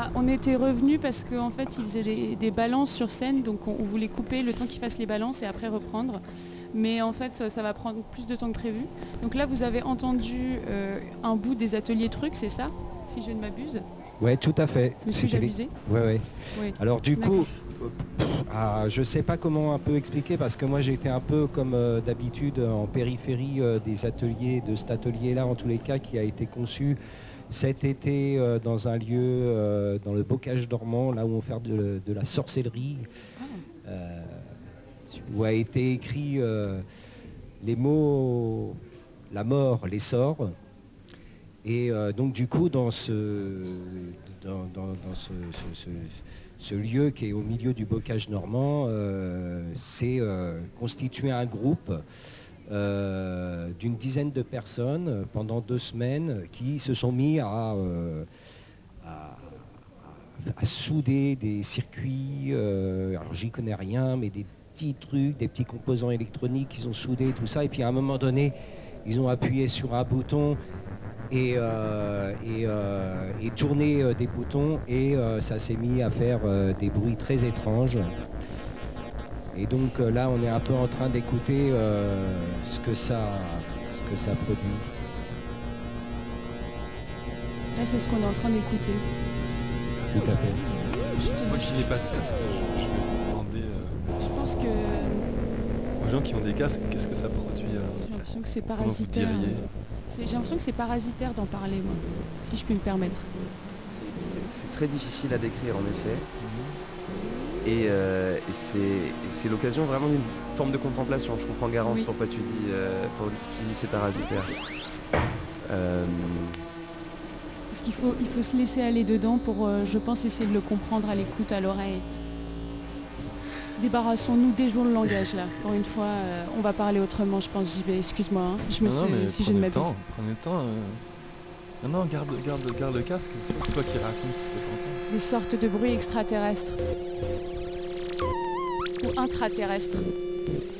On était revenus parce qu'en fait, ils faisaient des balances sur scène, donc on voulait couper le temps qu'ils fassent les balances et après reprendre. Mais en fait, ça va prendre plus de temps que prévu. Donc là, vous avez entendu un bout des ateliers trucs, c'est ça? Si je ne m'abuse. Ouais, tout à fait. Me suis-je abusé? Ouais. Oui. Alors du coup, je sais pas comment un peu expliquer parce que moi j'ai été un peu comme d'habitude en périphérie des ateliers, de cet atelier-là en tous les cas qui a été conçu cet été dans un lieu dans le Bocage dormant, là où on fait de la sorcellerie, où a été écrit les mots, la mort, les sorts. Et donc du coup dans ce lieu qui est au milieu du Bocage normand, c'est constitué un groupe d'une dizaine de personnes pendant 2 semaines qui se sont mis à souder des circuits, alors j'y connais rien, mais des petits trucs, des petits composants électroniques qu'ils ont soudés, tout ça, et puis à un moment donné, ils ont appuyé sur un bouton et tourné des boutons et ça s'est mis à faire des bruits très étranges. Et donc là, on est un peu en train d'écouter ce que ça produit. Là, c'est ce qu'on est en train d'écouter. Tout à fait. Moi qui n'ai pas de casque, je vais vous demander Je pense que aux gens qui ont des casques, qu'est-ce que ça produit j'ai l'impression que c'est comment vous parasitaire. diriez J'ai l'impression que c'est parasitaire d'en parler, moi, si je puis me permettre. C'est très difficile à décrire en effet. Et c'est l'occasion vraiment d'une forme de contemplation. Je comprends Garance Oui. pourquoi tu dis c'est parasitaire. Parce qu'il faut se laisser aller dedans pour, je pense, essayer de le comprendre à l'écoute, à l'oreille. Débarrassons-nous, déjouons le langage là. Pour une fois, on va parler autrement, je pense, JB. Excuse-moi, hein. Si je ne m'abuse. Prenez le temps. Non, garde le casque. C'est toi qui raconte ce que t'entends. Des sortes de bruits extraterrestres. Ou intraterrestres.